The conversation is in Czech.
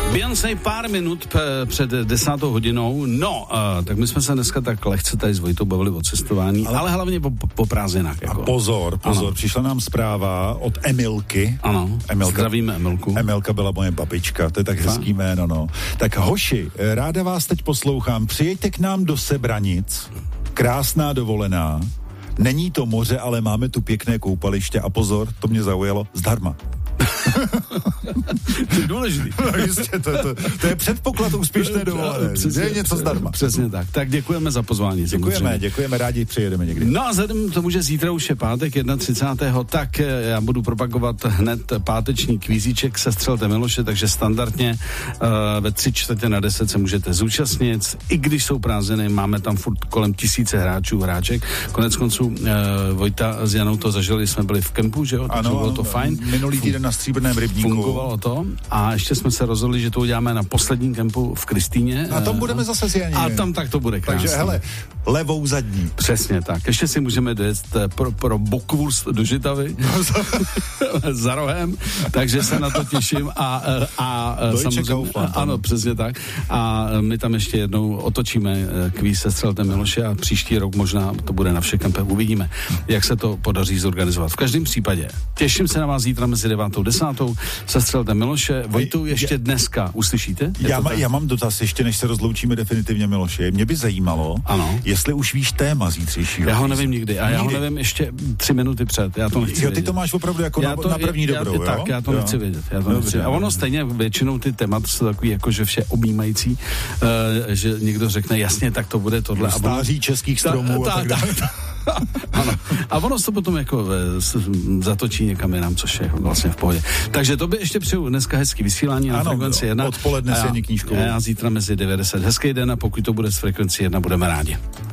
Beyoncé pár minut před 10. hodinou. No, tak my jsme se dneska tak lehce tady s Vojtou bavili o cestování, ale hlavně po prázdninách. Jako. A pozor, přišla nám zpráva od Emilky. Ano, zdravíme Emilku. Emilka byla moje babička, to je tak hezký jméno, no. Tak hoši, ráda vás teď poslouchám, přijeďte k nám do Sebranic, krásná dovolená, není to moře, ale máme tu pěkné koupaliště a pozor, to mě zaujalo, zdarma. To je důležitý. No jistě, to je předpoklad úspěšné dovolené. Je něco zdarma. Přesně tak. Tak děkujeme za pozvání. Děkujeme, rádi přijedeme někdy. No a vzhledem k tomu, že zítra už je pátek 31. tak já budu propagovat hned páteční kvízíček Sestřelte Miloše, takže standardně ve 9:45 se můžete zúčastnit. I když jsou prázdniny, máme tam furt kolem 1000 hráček. Koneckonců Vojta s Janou to zažili, jsme byli v kempu, že jo? Ano, bylo to fajn. Minulý týden na Stříbrném rybníku. Fungovalo to a ještě jsme se rozhodli, že to uděláme na posledním kempu v Kristýně. A tam budeme zase s Janí. A tam tak to bude krásné. Takže hele, levou zadní. Přesně tak. Ještě si můžeme dojet pro bockwurst do Žitavy za rohem, takže se na to těším a samozřejmě, ano, přesně tak. A my tam ještě jednou otočíme kvíz Sestřelte Miloše a příští rok možná to bude na všech kempech. Uvidíme, jak se to podaří zorganizovat. V každém případě těším se na vás zítra mezi 9. a 10. Sestřelte Miloše. Vojtu ještě dneska uslyšíte? Já mám dotaz ještě, než se rozloučíme definitivně, Miloše. Mě by zajímalo, jestli už víš téma zítřejšího. Já ho nevím nikdy a já ho nevím ještě 3 minuty před. Já to nechci vědět. Ty to máš opravdu jako na první dobrou, jo? Tak, já to nechci vědět. A ono stejně většinou ty témata jsou takový jako, že vše objímající, že někdo řekne jasně, tak to bude tohle. Stáří českých stromů a tak dále. Ano. A ono se to potom jako zatočí někam jinam, což je vlastně v pohodě. Takže to by ještě přeju dneska hezký vysílání na Frekvenci 1. Odpoledne s Janí Knížkovou. A zítra mezi 9 a 10. Hezký den a pokud to bude s Frekvenci 1, budeme rádi.